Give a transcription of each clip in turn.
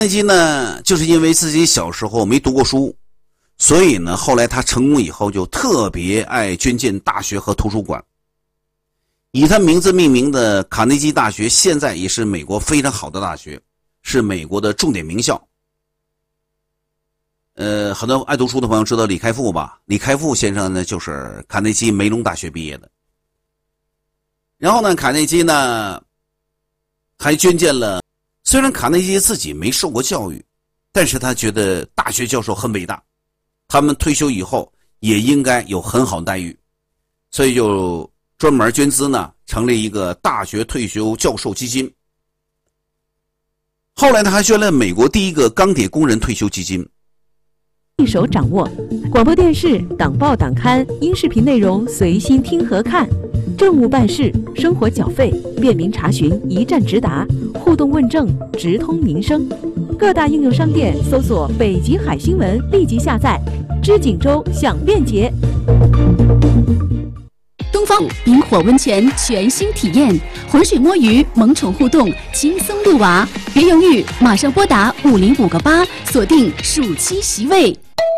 内基呢，就是因为自己小时候没读过书，所以呢，后来他成功以后就特别爱捐建大学和图书馆。以他名字命名的卡内基大学现在也是美国非常好的大学，是美国的重点名校。很多爱读书的朋友知道李开复吧？李开复先生呢，就是卡内基梅隆大学毕业的。然后呢，卡内基呢还捐建了，虽然卡内基自己没受过教育，但是他觉得大学教授很伟大，他们退休以后也应该有很好的待遇，所以就专门捐资呢，成立一个大学退休教授基金。后来他还捐了美国第一个钢铁工人退休基金。 一手掌握广播电视、党报党刊、音视频内容，随心听和看。政务办事、生活缴费、便民查询，一站直达，互动问政，直通民生。各大应用商店搜索“北极海新闻”，立即下载。知锦州享便捷。 东方冰火温泉全新体验，浑水摸鱼，萌宠互动，轻松遛娃。别犹豫，马上拨打50588，锁定暑期席位。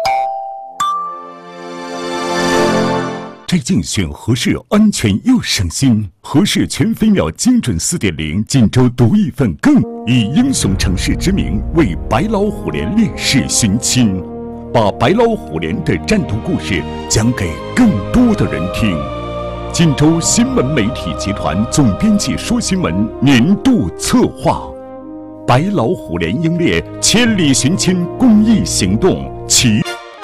摘竞选合适，安全又省心。合适全飞秒精准4.0，锦州独一份更，以英雄城市之名为白老虎连烈士寻亲，把白老虎连的战斗故事讲给更多的人听。锦州新闻媒体集团总编辑说新闻年度策划，白老虎连英烈千里寻亲公益行动起。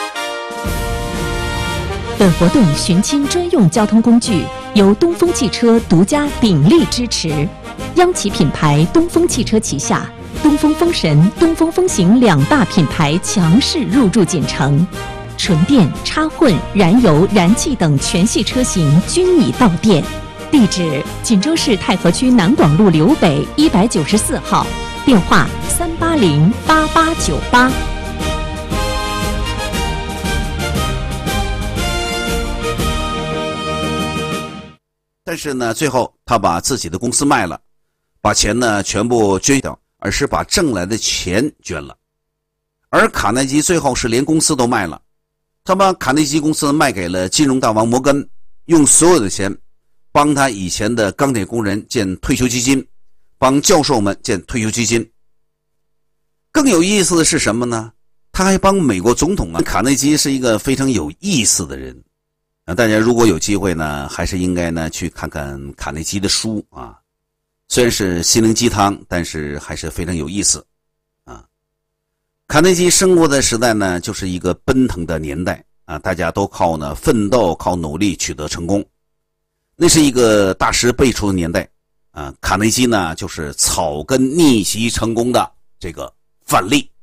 本活动寻亲专用交通工具由东风汽车独家鼎力支持，央企品牌东风汽车旗下东风风神、东风风行两大品牌强势入驻锦城，纯电、插混、燃油、燃气等全系车型均已到店。地址：锦州市太和区南广路刘北194号，电话3808898。 但是呢，最后他把自己的公司卖了，把钱呢全部捐掉，而是把挣来的钱捐了。而卡耐基最后是连公司都卖了，他把卡内基公司卖给了金融大王摩根，用所有的钱帮他以前的钢铁工人建退休基金，帮教授们建退休基金。更有意思的是什么呢？他还帮美国总统啊。卡内基是一个非常有意思的人。大家如果有机会呢，还是应该呢去看看卡内基的书啊。虽然是心灵鸡汤，但是还是非常有意思啊。卡内基生活的时代呢，就是一个奔腾的年代啊，大家都靠呢奋斗、靠努力取得成功。那是一个大师辈出的年代啊。卡内基呢，就是草根逆袭成功的这个范例。